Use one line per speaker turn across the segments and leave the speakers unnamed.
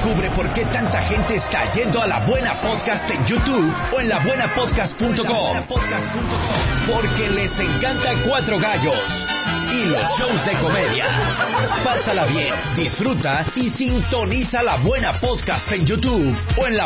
Descubre por qué tanta gente está yendo a La Buena Podcast en YouTube o en labuenapodcast.com. Porque les encanta Cuatro Gallos y los shows de comedia. Pásala bien, disfruta y sintoniza La Buena Podcast en YouTube o en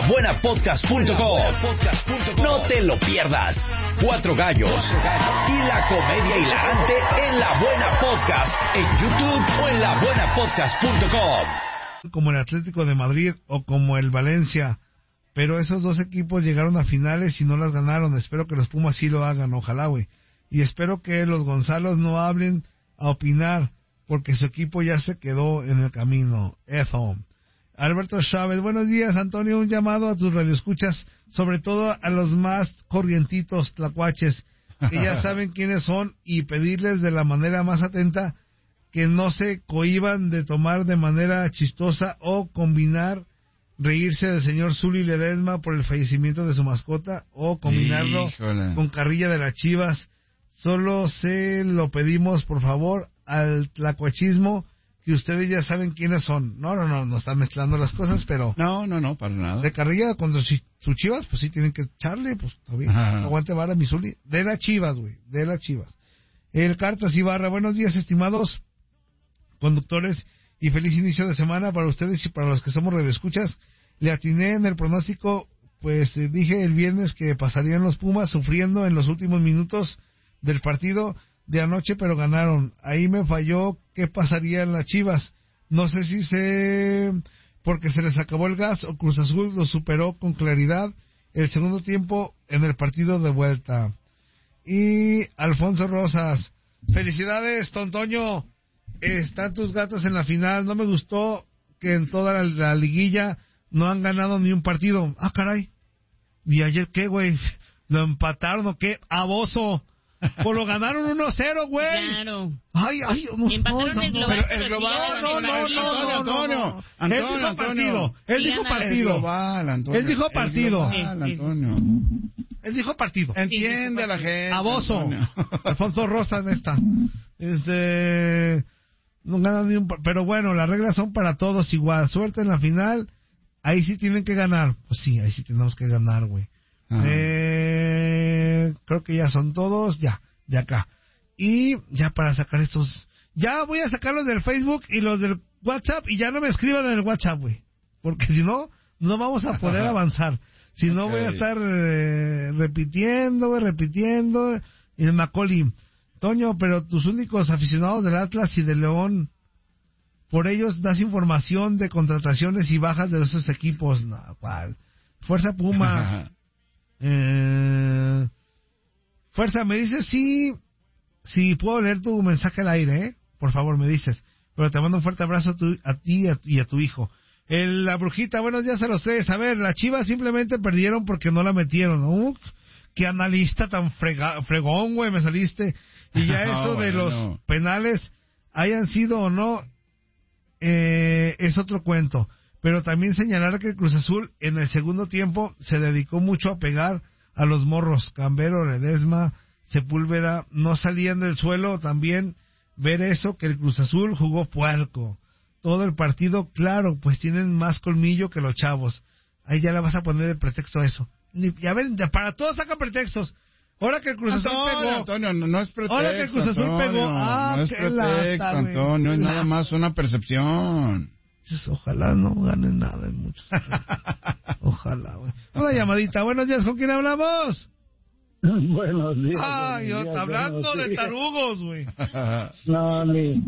labuenapodcast.com. No te lo pierdas. Cuatro Gallos y la comedia hilarante en La Buena Podcast en YouTube o en labuenapodcast.com.
Como el Atlético de Madrid o como el Valencia, pero esos dos equipos llegaron a finales y no las ganaron. Espero que los Pumas sí lo hagan, ojalá, güey. Y espero que los Gonzalos no hablen a opinar, porque su equipo ya se quedó en el camino. Eso. Alberto Chávez, buenos días, Antonio. Un llamado a tus radioescuchas, sobre todo a los más corrientitos tlacuaches, que ya saben quiénes son, y pedirles de la manera más atenta que no se cohíban de tomar de manera chistosa o combinar reírse del señor Zuli Ledesma por el fallecimiento de su mascota o combinarlo con carrilla de las Chivas. Solo se lo pedimos, por favor, al tlacuachismo, que ustedes ya saben quiénes son. No están mezclando las cosas, pero...
No, para nada.
De carrilla contra sus Chivas, pues sí tienen que echarle, pues está bien. Aguante vara, mi Zuli. De las Chivas, güey, de las Chivas. El Cartas Ibarra, buenos días, estimados conductores, y feliz inicio de semana para ustedes y para los que somos radioescuchas. Le atiné en el pronóstico, pues dije el viernes que pasarían los Pumas sufriendo en los últimos minutos del partido de anoche, pero ganaron. Ahí me falló qué pasaría en las Chivas. No sé si porque se les acabó el gas o Cruz Azul lo superó con claridad el segundo tiempo en el partido de vuelta. Y Alfonso Rosas, felicidades, Tontoño. Están tus gatos en la final. No me gustó que en toda la liguilla no han ganado ni un partido. Ah, caray. ¿Y ayer qué, güey? ¿Lo empataron o qué? ¡Aboso! Pues lo ganaron 1-0, güey.
Claro.
Ay, no.
Empataron el global.
Pero el global,
no.
Antonio.
Él dijo partido. Él dijo partido. Él dijo partido.
Entiende a la gente.
Aboso. Alfonso Rosa en esta. No ganan ni un... Pero bueno, las reglas son para todos igual. Suerte en la final. Ahí sí tienen que ganar. Pues sí, ahí sí tenemos que ganar, güey. Creo que ya son todos. Ya, de acá. Y ya para sacar estos... Ya voy a sacarlos del Facebook y los del WhatsApp. Y ya no me escriban en el WhatsApp, güey. Porque si no, no vamos a poder avanzar. Si no, voy a estar repitiendo. Y el Macaulay... Toño, pero tus únicos aficionados del Atlas y del León, por ellos das información de contrataciones y bajas de esos equipos. No, ¿cuál? Fuerza Puma. Fuerza, me dices sí puedo leer tu mensaje al aire, por favor, me dices. Pero te mando un fuerte abrazo a ti y a tu hijo. La Brujita, buenos días a los tres. A ver, las Chivas simplemente perdieron porque no la metieron. Qué analista tan fregón, güey, me saliste. Y ya eso de los penales, hayan sido o no, es otro cuento. Pero también señalar que el Cruz Azul en el segundo tiempo se dedicó mucho a pegar a los morros. Cambero, Ledesma, Sepúlveda, no salían del suelo. También ver eso, que el Cruz Azul jugó puerco. Todo el partido, claro, pues tienen más colmillo que los chavos. Ahí ya le vas a poner de pretexto a eso. Ya ven, para todos sacan pretextos. Ahora que el Cruz Azul pegó.
Antonio, no es pretexto.
Ahora que el Cruz Azul pegó.
No es pretexto, Antonio, es nada más una percepción.
Ojalá no ganen nada en muchos. Ojalá, güey. Una llamadita. Buenos días, ¿con quién hablamos?
Buenos días.
Ay, hablando de tarugos, güey.
No, ni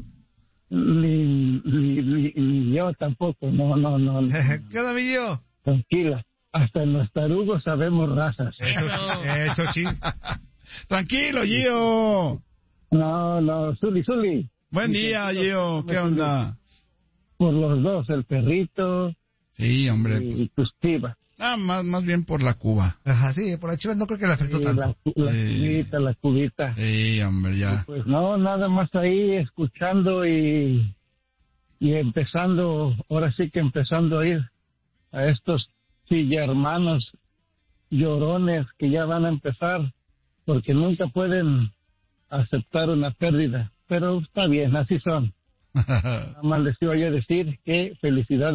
yo tampoco. No.
¿Qué onda, mi yo?
Tranquila. Hasta en los tarugos sabemos razas.
Eso sí.
Tranquilo, Gio.
No, Zuli.
Buen día, Gio. ¿Qué onda?
Por los dos, el perrito.
Sí, hombre.
Y tus Chivas.
Más bien por la Cuba.
Ajá, sí, por la Chivas no creo que le afectó tanto.
La cubita.
Sí, hombre, ya.
Y pues no, nada más ahí escuchando y empezando, ahora sí que empezando a ir a estos hermanos llorones que ya van a empezar, porque nunca pueden aceptar una pérdida, pero está bien, así son. Nada más les iba yo a decir que felicidades.